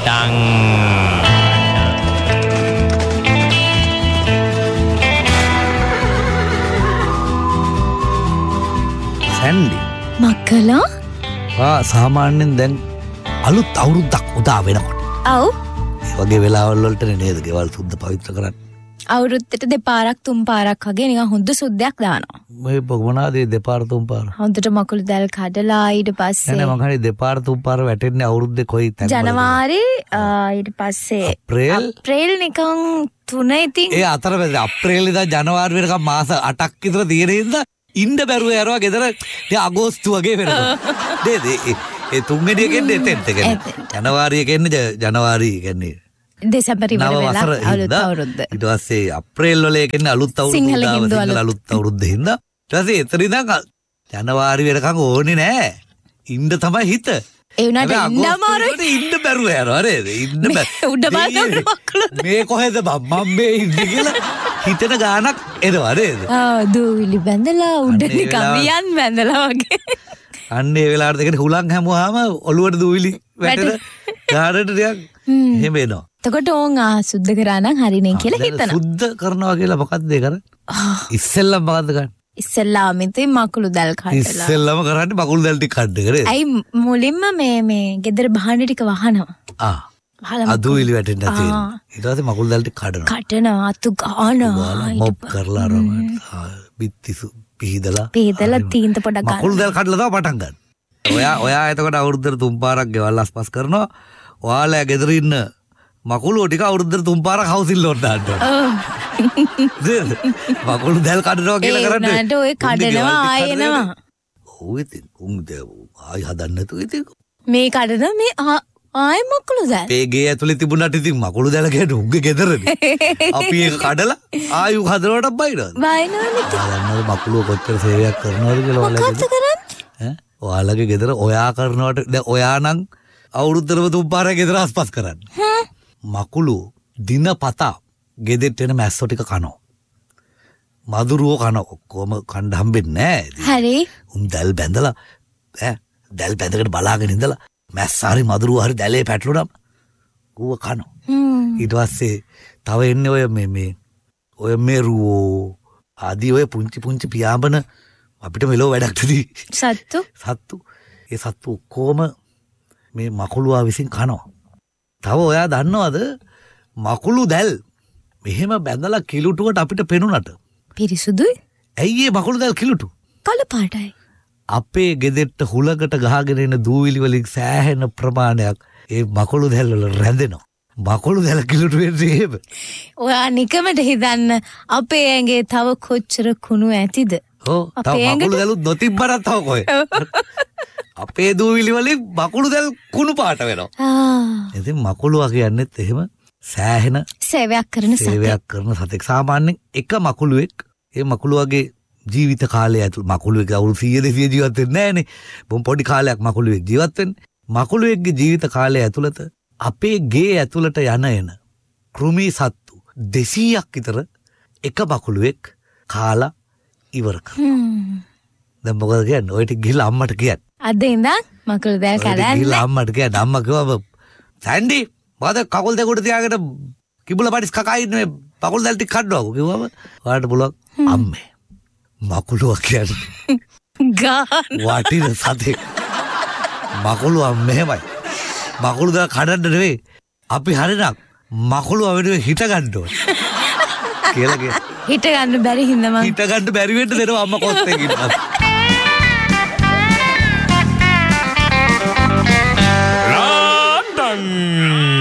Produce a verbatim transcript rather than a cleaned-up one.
පටන්. සැන්ඩි මක්කලා ආ සාමාන්‍යයෙන් දැන් අලුත් අවුරුද්දක් උදා වෙනකොට ඔව් ඒ වගේ වෙලාවල් වලටනේ නේද ගෙවල් සුද්ධ පවිත්‍ර කරන්නේ. අවුරුද්දට දෙපාරක් තුන් පාරක් වගේ නිකන් හොඳ සුද්ධයක් දානවා. මේ මොනවාද දෙපාර තුන් පාර? හොඳට මකුළු දැල් කඩලා ඊට පස්සේ නෑ නෑ මං හරි දෙපාර තුන් පාර වැටෙන්නේ අවුරුද්දේ කොයි තැන්වලද? ජනවාරි ඊට පස්සේ අප්‍රේල් අප්‍රේල් නිකන් තුන ඉතින් ඒ අතරමැද අප්‍රේල් ඉඳන් ජනවාරි වෙනකම් මාස අටක් විතර තියෙන හින්දා ඉන්න බැරුව යනවා ගෙදර. දැන් අගෝස්තු වගේ වෙනවා නේද? ඒ තුන්වෙනි එකෙන් එතෙන්ට කියන්නේ ජනවාරි එකෙන්නේ ජනවාරි කියන්නේ දෙසැම්බර් ඉවර වෙලා අලුත් අවුරුද්ද. ඊට පස්සේ අප්‍රේල් වල එකෙන්නේ අලුත් අවුරුද්ද සිංහල අලුත් අවුරුද්ද හින්දා. ඊට පස්සේ එතන ඉඳන් ජනවාරි වෙනකන් ඕනේ නෑ. ඉන්න තමයි හිත. ඒ උනාට ඉන්න අමාරුයි. ඉන්න බැරුව යනවා නේද? ඉන්න බෑ. උඩ බලන්න මක්කලද මේ කොහෙද මම මේ ඉන්නේ කියලා හිතන ගානක් එනවා නේද? ආ දූවිලි බැඳලා උඩ නිකන් වියන් බැඳලා වගේ. අන්න ඒ වෙලාවට දෙකට හුලං හැමුවාම ඔළුවට දූවිලි වැටෙන ගානට ටිකක් එහෙම එනවා. එතකොට ඕන් ආ සුද්ධ කරා නම් හරිනේ කියලා හිතනවා. සුද්ධ කරනවා කියලා මොකක්ද ඒ කරන්නේ? ඉස්සෙල්ලම මොකද්ද කරන්නේ? ඉස්සෙල්ලාම ඉතින් මකුළු දැල් කඩලා. ඉස්සෙල්ලාම කරන්නේ මකුළු දැල් ටික කඩ කරේ. ඇයි මුලින්ම මේ මේ ගෙදර බහන්න ටික වහනවා. ආ. අදූවිලි වැටෙන්න තියෙනවා. ඊට පස්සේ මකුළු දැල් ටික කඩනවා. කඩනවා අතු ගානවා. මොප් කරලා අරම බිත්තිසු පිහිදලා. පිහිදලා තීන්ත පොඩක් ගන්න. මකුළු දැල් කඩලා තමයි පටන් ගන්න. ඔයා ඔයා එතකොට අවුරුද්දට තුන් පාරක් ගෙවල් අස්පස් කරනවා. ඔයාලා ගෙදර ඉන්න මකුළු ටික අවුරුද්දට තුන් පාරක් හවුසින් ලෝඩ් දාන්න ඕනේ. මකුළු දැල් කඩනවා කියලා කරන්නේ. ඒ උනාට ඔය කඩනවා ආයෙ එනවා. ඔව් ඉතින් උන් ආයෙ හදන්න නැතුව ඉතින් මේ කඩන මේ ආයෙ මකුළු දැල්. මේ ගේ ඇතුලේ තිබුණාට ඉතින් මකුළු දැල් කියන්නේ උන්ගේ ගෙදරනේ. අපි ඒක කඩලා ආයෙ හදනවට බයිනවා. බයිනවනේ. බලන්න මකුළු කොච්චර සේවයක් කරනවද කියලා ඔයාලා. මොකක්ද කරන්නේ? ඈ ඔයාලගේ ගෙදර ඔයා කරනවට දැන් ඔයා නම් අවුරුද්දටම තුන් පාරක් ගෙදර ආස්පස් කරන්නේ. මකුළු දිනපතා ගෙදෙට්ට එන මැස්සෝ ටික කනවා. මදුරුවෝ කනවා. ඔක්කොම කන්න හම්බෙන්නේ නැහැ. හරි. උන් දැල් බැඳලා ඈ දැල් බැඳගෙන බලාගෙන ඉඳලා මැස්ස හරි මදුරුවෝ හරි දැලේ පැටලුනම ඌව කනවා. ඊට පස්සේ තව එන්නේ ඔය මේ මේ ඔය මෙරුවෝ ආදී ඔය පුංචි පුංචි පියාඹන අපිට මෙලෝ වැඩක් නැති සත්තු සත්තු ඒ සත්තු ඔක්කොම මේ මකුළුවා විසින් කනවා. තව ඔයා දන්නවද මකුළු දැල් මෙහෙම බැඳලා කිලුටුවට අපිට පෙනුනට පිරිසුදුයි. ඇයි ඒ මකුළු දැල් කිලුටු? කළු පාටයි. අපේ ගෙදෙට්ට හුලකට ගහගෙන එන දූවිලි වලින් සෑහෙන ප්‍රමාණයක් ඒ මකුළු දැල් වල රැඳෙනවා. මකුළු දැල් කිලුටු වෙන්නේ එහෙම. ඔයා නිකමට හිතන්න අපේ ඇඟේ තව කොච්චර කුණු ඇතිද? ඔව්. තව මකුළු දැලුත් නොතිබ්බරත් තව කොහෙ. අපේ දූවිලි වලින් මකුළු දැල් කුණු පාට වෙනවා. ආ. ඉතින් මකුළුවා කියන්නේත් එහෙම සෑහෙන සේවයක් කරන සතෙක්. සේවයක් කරන සතෙක්. සාමාන්‍යයෙන් එක මකුළුවෙක් ඒ මකුළුවාගේ ජීවිත කාලය ඇතුළත මකුළුවෙක් අවුරුදු සීය දෙසිය ජීවත් වෙන්නේ නැහනේ. බොහොම පොඩි කාලයක් මකුළුවෙක් ජීවත් වෙන්නේ. මකුළුවෙක්ගේ ජීවිත කාලය ඇතුළත අපේ ගේ ඇතුළට යන එන කෘමි සත්තු දෙසීයක් විතර එක මකුළුවෙක් කාලා ඉවර කරනවා. දැන් මොකද කියන්නේ? ඔය ටික ගිහලා අම්මට කියන්න. අද ඉඳන් මකුළු දැල් කඩන්න. ගිහලා අම්මට කියන්න. අම්මා කිව්වා සැන්ඩි මොකද කකුල් දෙක උඩ තියාගෙන කිඹුල පඩිස් කකා ඉන්නේ මේ කකුල් දැල් ටික කඩනවා කිව්වම ඔයාලට පුළුවන් අම්මේ මකුළුවා කියන්නේ ගාන වටින සතෙක්. මකුළුවා මෙහෙමයි. මකුළු දැල් කඩන්න නෙවෙයි අපි හරිනම් මකුළුවා වෙනුවෙන් හිට ගන්න ඕනේ කියලා කියනවා. හිට ගන්න බැරි හින්දා මම හිට ගන්න බැරි වෙන්න දෙනවා අම්මා කොත් එකකින්.